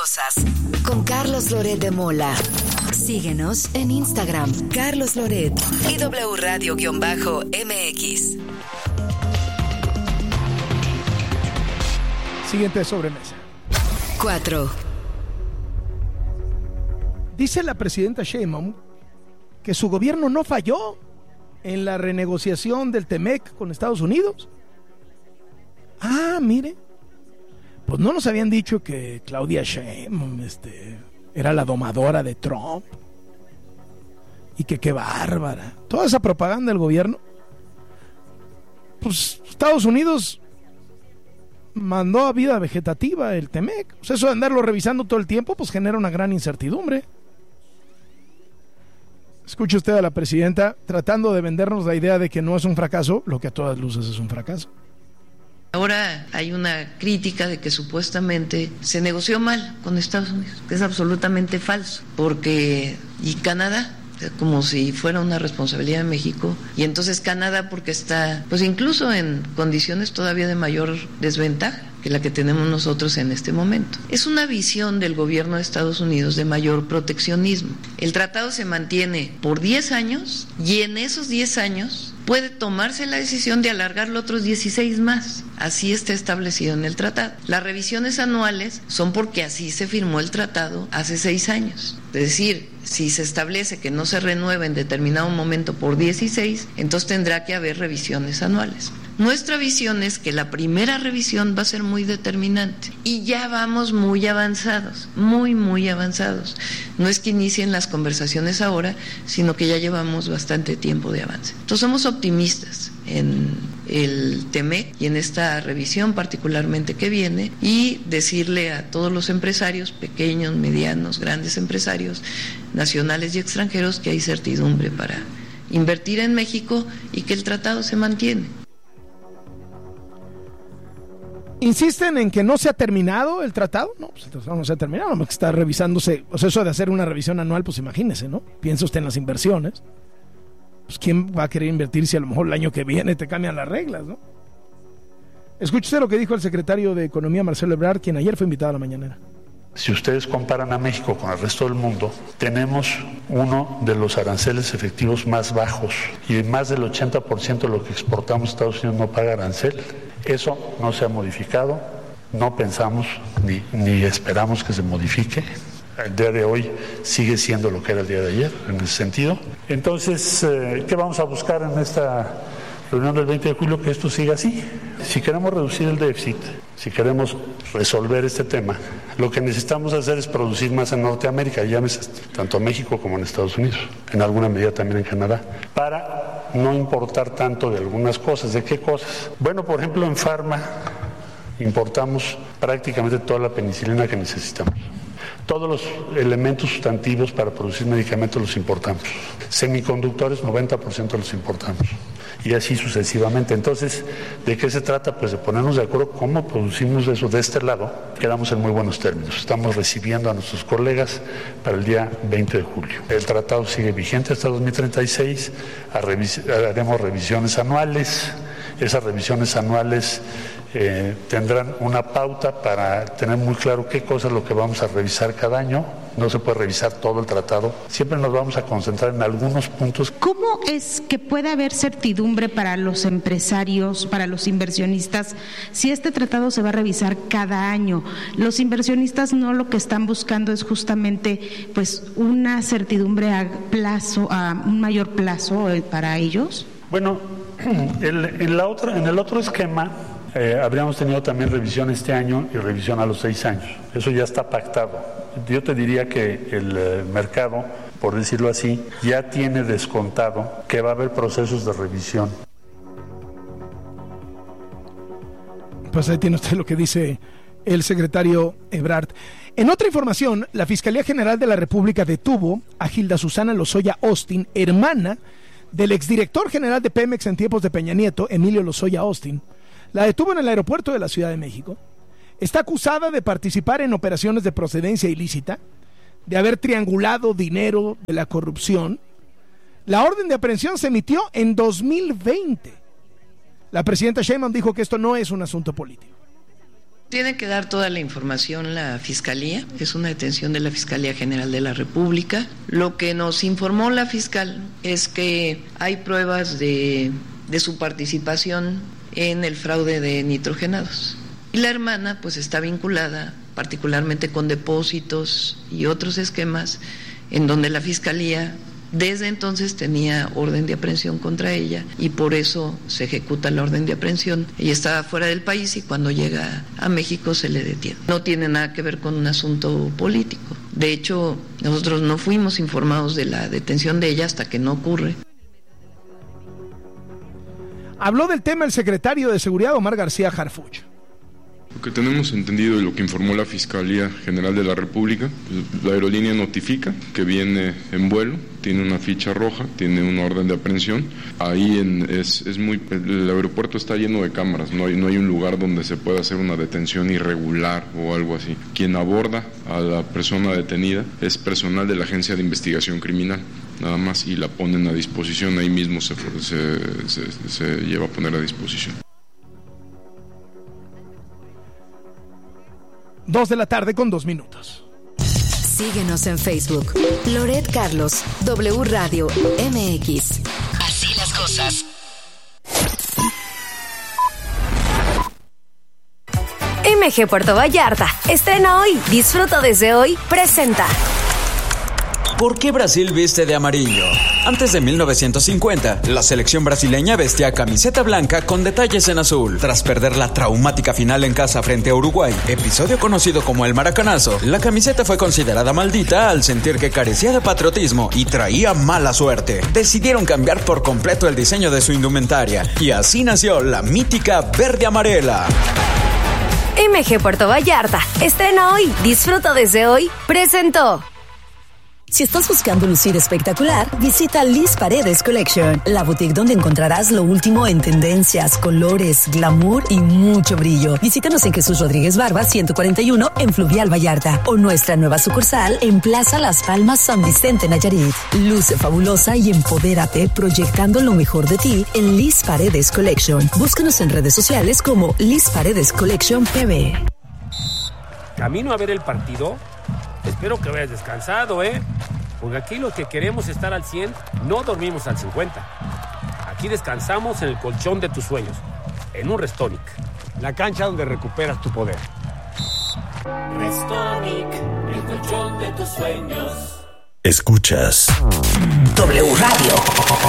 cosas. Con Carlos Loret de Mola. Síguenos en Instagram, Carlos Loret y W Radio-MX. Siguiente sobremesa. 4. Dice la presidenta Sheinbaum que su gobierno no falló en la renegociación del TEMEC con Estados Unidos. Ah, mire, pues no nos habían dicho que Claudia Sheinbaum era la domadora de Trump y que qué bárbara. Toda esa propaganda del gobierno. Pues Estados Unidos mandó a vida vegetativa el TEMEC. Pues eso de andarlo revisando todo el tiempo pues genera una gran incertidumbre. Escuche usted a la presidenta tratando de vendernos la idea de que no es un fracaso, lo que a todas luces es un fracaso. Ahora hay una crítica de que supuestamente se negoció mal con Estados Unidos, que es absolutamente falso, porque y Canadá, como si fuera una responsabilidad de México, y entonces Canadá porque está, pues incluso en condiciones todavía de mayor desventaja que la que tenemos nosotros en este momento. Es una visión del gobierno de Estados Unidos de mayor proteccionismo. El tratado se mantiene por 10 años y en esos 10 años puede tomarse la decisión de alargarlo otros 16 más. Así está establecido en el tratado. Las revisiones anuales son porque así se firmó el tratado hace 6 años. Es decir, si se establece que no se renueva en determinado momento por 16, entonces tendrá que haber revisiones anuales. Nuestra visión es que la primera revisión va a ser muy determinante y ya vamos muy avanzados, muy avanzados. No es que inicien las conversaciones ahora, sino que ya llevamos bastante tiempo de avance. Entonces somos optimistas en el TEMEC y en esta revisión particularmente que viene, y decirle a todos los empresarios, pequeños, medianos, grandes empresarios, nacionales y extranjeros, que hay certidumbre para invertir en México y que el tratado se mantiene. ¿Insisten en que no se ha terminado el tratado? No, pues el tratado no se ha terminado, nomás que está revisándose. Pues eso de hacer una revisión anual, pues imagínese, ¿no? Piensa usted en las inversiones. Pues ¿quién va a querer invertir si a lo mejor el año que viene te cambian las reglas, ¿no? Escúchese lo que dijo el secretario de Economía, Marcelo Ebrard, quien ayer fue invitado a la mañanera. Si ustedes comparan a México con el resto del mundo, tenemos uno de los aranceles efectivos más bajos y más del 80% de lo que exportamos a Estados Unidos no paga arancel. Eso no se ha modificado, no pensamos ni esperamos que se modifique. El día de hoy sigue siendo lo que era el día de ayer, en ese sentido. Entonces, ¿qué vamos a buscar en esta reunión del 20 de julio? Que esto siga así. Si queremos reducir el déficit, si queremos resolver este tema, lo que necesitamos hacer es producir más en Norteamérica, llámese tanto en México como en Estados Unidos, en alguna medida también en Canadá, para no importar tanto de algunas cosas. ¿De qué cosas? Bueno, por ejemplo, en Pharma importamos prácticamente toda la penicilina que necesitamos. Todos los elementos sustantivos para producir medicamentos los importamos. Semiconductores, 90% los importamos. Y así sucesivamente. Entonces, ¿de qué se trata? Pues de ponernos de acuerdo cómo producimos eso de este lado. Quedamos en muy buenos términos. Estamos recibiendo a nuestros colegas para el día 20 de julio. El tratado sigue vigente hasta 2036. Haremos revisiones anuales. Esas revisiones anuales tendrán una pauta para tener muy claro qué cosa es lo que vamos a revisar cada año. No se puede revisar todo el tratado. Siempre nos vamos a concentrar en algunos puntos. ¿Cómo es que puede haber certidumbre para los empresarios, para los inversionistas, si este tratado se va a revisar cada año? Los inversionistas no lo que están buscando es justamente pues una certidumbre a un mayor plazo para ellos. Bueno, en el otro esquema habríamos tenido también revisión este año y revisión a los 6 años. Eso ya está pactado. Yo te diría que el mercado, por decirlo así, ya tiene descontado que va a haber procesos de revisión. Pues ahí tiene usted lo que dice el secretario Ebrard. En otra información, la Fiscalía General de la República detuvo a Gilda Susana Lozoya Austin, hermana del exdirector general de Pemex en tiempos de Peña Nieto, Emilio Lozoya Austin. La detuvo en el aeropuerto de la Ciudad de México. Está acusada de participar en operaciones de procedencia ilícita, de haber triangulado dinero de la corrupción. La orden de aprehensión se emitió en 2020. La presidenta Sheinbaum dijo que esto no es un asunto político. Tiene que dar toda la información la Fiscalía, es una detención de la Fiscalía General de la República. Lo que nos informó la fiscal es que hay pruebas de su participación en el fraude de nitrogenados. Y la hermana pues está vinculada particularmente con depósitos y otros esquemas en donde la Fiscalía desde entonces tenía orden de aprehensión contra ella y por eso se ejecuta la orden de aprehensión. Ella estaba fuera del país y cuando llega a México se le detiene. No tiene nada que ver con un asunto político. De hecho, nosotros no fuimos informados de la detención de ella hasta que no ocurre. Habló del tema el secretario de Seguridad, Omar García Harfuch. Lo que tenemos entendido y lo que informó la Fiscalía General de la República, la aerolínea notifica que viene en vuelo, tiene una ficha roja, tiene una orden de aprehensión. Ahí el aeropuerto está lleno de cámaras, no hay un lugar donde se pueda hacer una detención irregular o algo así. Quien aborda a la persona detenida es personal de la Agencia de Investigación Criminal, nada más, y la ponen a disposición, ahí mismo se lleva a poner a disposición. 2:02 p.m. Síguenos en Facebook. Loret Carlos, W Radio MX. Así las cosas. MG Puerto Vallarta. Estrena hoy. Disfruta desde hoy. Presenta. ¿Por qué Brasil viste de amarillo? Antes de 1950, la selección brasileña vestía camiseta blanca con detalles en azul. Tras perder la traumática final en casa frente a Uruguay, episodio conocido como el Maracanazo, la camiseta fue considerada maldita al sentir que carecía de patriotismo y traía mala suerte. Decidieron cambiar por completo el diseño de su indumentaria y así nació la mítica verde-amarela. MG Puerto Vallarta. Estrena hoy. Disfruta desde hoy. Presentó. Si estás buscando lucir espectacular, visita Liz Paredes Collection, la boutique donde encontrarás lo último en tendencias, colores, glamour y mucho brillo. Visítanos en Jesús Rodríguez Barba 141 en Fluvial Vallarta o nuestra nueva sucursal en Plaza Las Palmas San Vicente Nayarit. Luce fabulosa y empodérate proyectando lo mejor de ti en Liz Paredes Collection. Búscanos en redes sociales como Liz Paredes Collection PB. Camino a ver el partido. Espero que vayas descansado, porque aquí los que queremos estar al 100 no dormimos al 50. Aquí descansamos en el colchón de tus sueños, en un Restonic, la cancha donde recuperas tu poder. Restonic, el colchón de tus sueños. Escuchas W Radio.